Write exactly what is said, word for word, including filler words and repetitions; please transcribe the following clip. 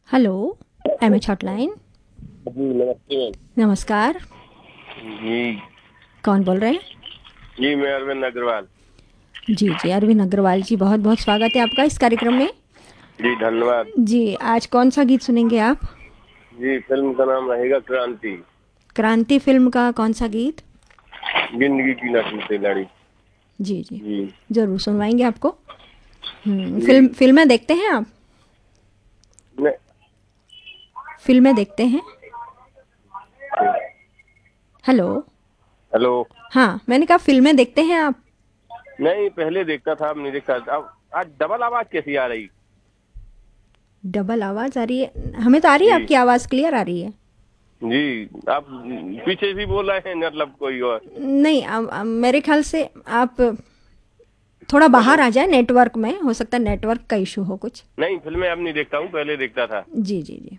Hello. M H hotline. जी नमस्ते ma'am. नमस्कार। जी कौन बोल रहे हैं? जी मैं अरविंद अग्रवाल। जी जी, अरविंद अग्रवाल जी, बहुत बहुत स्वागत है आपका इस कार्यक्रम में। जी धन्यवाद। जी, आज कौन सा गीत सुनेंगे आप? जी फिल्म का नाम रहेगा क्रांति। क्रांति फिल्म का कौन सा गीत? जिंदगी की न टूटे लड़ी। जी जी, जी ज़रूर सुनवाएंगे आपको। हम्म, फिल्म जी फिल्में देखते हैं आप? मैं फिल्में देखते हैं? हेलो। हेलो। हाँ, मैंने कहा फिल्में देखते हैं आप? नहीं पहले देखता था, अब नहीं देखता। अब आज डबल आवाज कैसी आ रही? डबल आवाज़ आ रही है? हमें तो आ रही है, जी आपकी आवाज़ क्लियर आ रही है। जी आप पीछे भी बोल रहे हैं मतलब कोई और। नहीं, अब अब मेरे ख्याल से आप थोड़ा हेलो। बाहर आ जाए, नेटवर्क में। हो सकता है नेटवर्क का इशू हो कुछ। नहीं फिल्में अब नहीं देखता हूँ, पहले देखता था। जी जी जी,